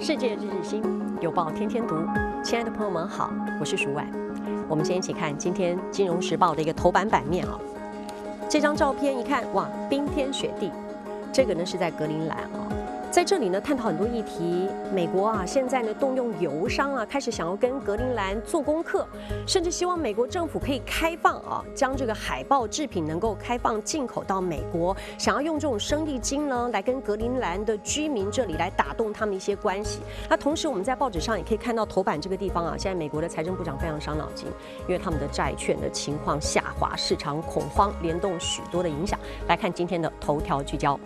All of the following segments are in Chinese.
世界日日新，有报天天读。亲爱的朋友们好，我是舒婉。我们先一起看今天《金融时报》的一个头版版面啊。这张照片一看，哇，冰天雪地。这个呢是在格陵兰啊。在这里呢，探讨很多议题。美国啊，现在呢动用油商啊，开始想要跟格陵兰做功课，甚至希望美国政府可以开放啊，将这个海豹制品能够开放进口到美国，想要用这种生力军呢，来跟格陵兰的居民这里来打动他们一些关系。那同时，我们在报纸上也可以看到头版这个地方啊，现在美国的财政部长非常伤脑筋，因为他们的债券的情况下滑，市场恐慌，联动许多的影响。来看今天的头条聚焦。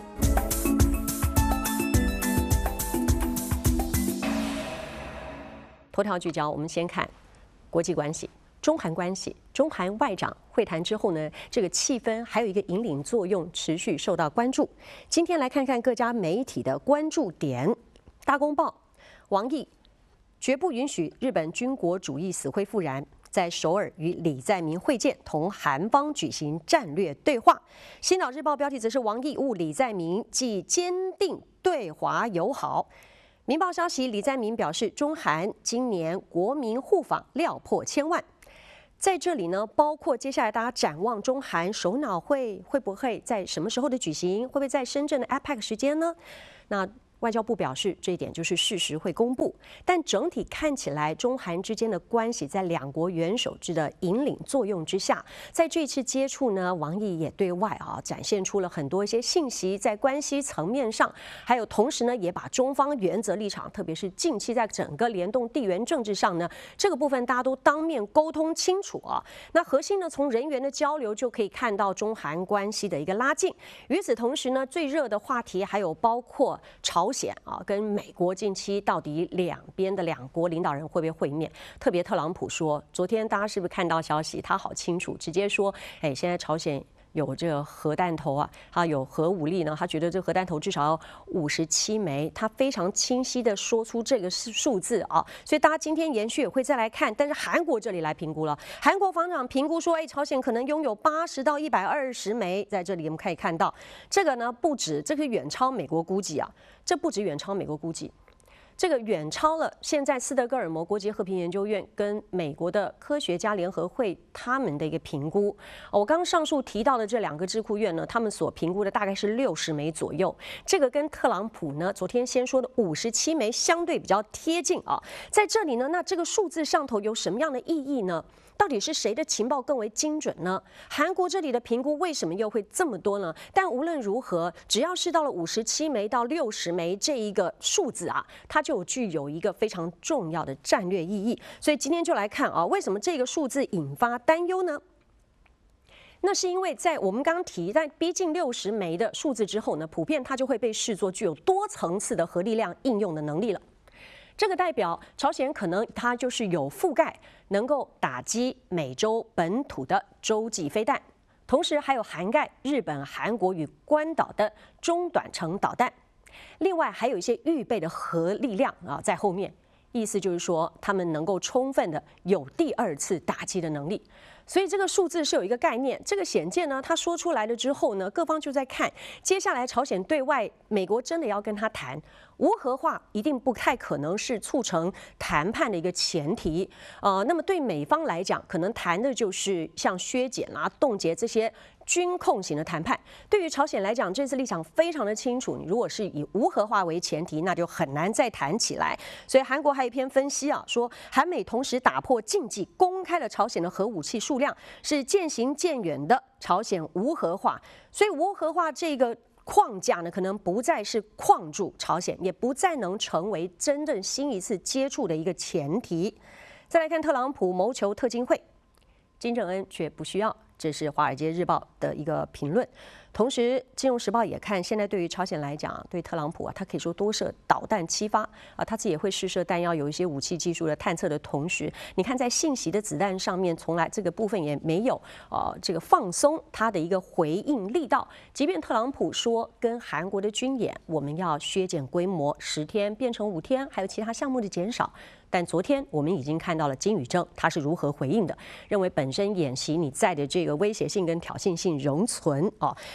头条聚焦，我们先看国际关系、中韩关系。中韩外长会谈之后呢，这个气氛还有一个引领作用，持续受到关注。今天来看看各家媒体的关注点。大公报，王毅绝不允许日本军国主义死灰复燃，在首尔与李在明会见，同韩方举行战略对话。星岛日报标题则是王毅晤李在明，既坚定对华友好。民报消息，李在明表示，中韩今年国民互访料破1000万。在这里呢，包括接下来大家展望中韩首脑会不会在什么时候的举行？会不会在深圳的 APEC 时间呢？那外交部表示，这一点就是适时会公布，但整体看起来，中韩之间的关系在两国元首制的引领作用之下，在这次接触呢，王毅也对外展现出了很多一些信息，在关系层面上，还有同时呢，也把中方原则立场，特别是近期在整个联动地缘政治上呢，这个部分大家都当面沟通清楚啊。那核心呢，从人员的交流就可以看到中韩关系的一个拉近。与此同时呢，最热的话题还有包括朝鲜啊，跟美国近期到底两国领导人会不会会面？特别特朗普说，昨天大家是不是看到消息？他好清楚，直接说，现在朝鲜有这个核弹头啊，他有核武力呢，他觉得这核弹头至少要57枚，他非常清晰的说出这个数字啊，所以大家今天延续也会再来看，但是韩国这里来评估了，韩国防长评估说，朝鲜可能拥有80到120枚，在这里我们可以看到，这个呢不止，这个远超美国估计啊，这不止远超美国估计。这个远超了现在斯德哥尔摩国际和平研究院跟美国的科学家联合会他们的一个评估。我刚刚上述提到的这两个智库院呢，他们所评估的大概是60枚左右。这个跟特朗普呢昨天先说的57枚相对比较贴近啊。在这里呢，那这个数字上头有什么样的意义呢？到底是谁的情报更为精准呢？韩国这里的评估为什么又会这么多呢？但无论如何，只要是到了57枚到60枚这一个数字啊，它就具有一个非常重要的战略意义。所以今天就来看啊，为什么这个数字引发担忧呢？那是因为在我们刚刚提在逼近60枚的数字之后呢，普遍它就会被视作具有多层次的核力量应用的能力了。这个代表朝鲜可能它就是有覆盖，能够打击美洲本土的洲际飞弹，同时还有涵盖日本、韩国与关岛的中短程导弹。另外还有一些预备的核力量啊在后面，意思就是说他们能够充分的有第2次打击的能力。所以这个数字是有一个概念，这个显见呢，他说出来了之后呢，各方就在看，接下来朝鲜对外，美国真的要跟他谈无核化，一定不太可能是促成谈判的一个前提。那么对美方来讲，可能谈的就是像削减啊、冻结这些军控型的谈判。对于朝鲜来讲，这次立场非常的清楚，你如果是以无核化为前提，那就很难再谈起来。所以韩国还有一篇分析啊，说韩美同时打破禁忌，公开了朝鲜的核武器数量，是渐行渐远的朝鲜无核化。所以无核化这个框架呢，可能不再是框住朝鲜，也不再能成为真正新一次接触的一个前提。再来看特朗普谋求特金会，金正恩却不需要。这是《华尔街日报》的一个评论。同时，《金融时报》也看，现在对于朝鲜来讲，对特朗普啊，他可以说多射导弹7发啊，他自己也会试射弹药，有一些武器技术的探测的同时，你看在信息的子弹上面，从来这个部分也没有这个放松他的一个回应力道。即便特朗普说跟韩国的军演，我们要削减规模，10天变成5天，还有其他项目的减少。但昨天我们已经看到了金宇正他是如何回应的，认为本身演习你在的这个威胁性跟挑衅性仍存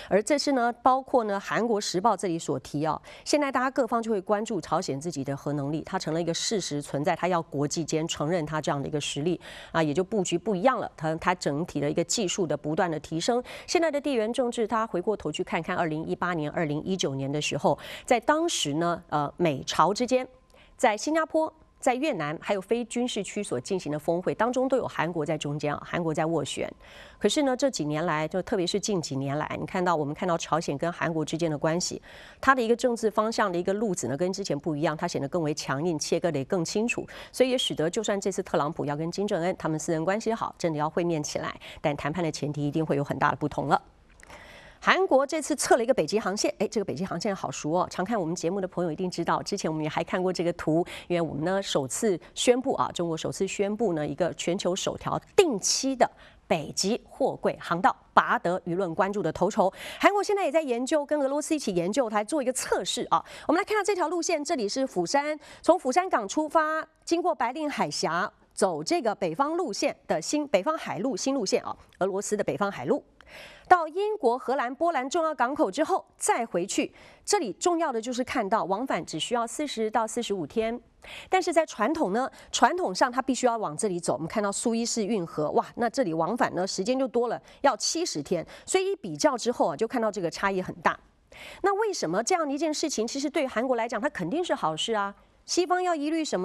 而这次呢，包括呢韩国时报这里所提啊，现在大家各方就会关注朝鲜自己的核能力，它成了一个事实存在，它要国际间承认它这样的一个实力啊，也就布局不一样了，它整体的一个技术的不断的提升。现在的地缘政治，他回过头去看看2018年、2019年的时候，在当时呢，美朝之间，在新加坡。在越南还有非军事区所进行的峰会当中，都有韩国在中间啊，韩国在斡旋。可是呢，这几年来，就特别是近几年来，我们看到朝鲜跟韩国之间的关系，它的一个政治方向的一个路子呢，跟之前不一样，它显得更为强硬，切割得更清楚，所以也使得就算这次特朗普要跟金正恩他们私人关系好，真的要会面起来，但谈判的前提一定会有很大的不同了。韩国这次测了一个北极航线，这个北极航线好熟哦，常看我们节目的朋友一定知道。之前我们也还看过这个图，因为我们呢首次宣布啊，中国首次宣布呢一个全球首条定期的北极货柜航道，拔得舆论关注的头筹。韩国现在也在研究，跟俄罗斯一起研究，来做一个测试啊。我们来看到这条路线，这里是釜山，从釜山港出发，经过白令海峡，走这个北方路线的北方海路新路线啊，俄罗斯的北方海路。到英国、荷兰、波兰重要港口之后，再回去。这里重要的就是看到往返只需要40到45天，但是在传统上它必须要往这里走。我们看到苏伊士运河，哇，那这里往返呢时间就多了，要70天。所以一比较之后啊，就看到这个差异很大。那为什么这样的一件事情，其实对韩国来讲，它肯定是好事啊？西方要疑虑什么？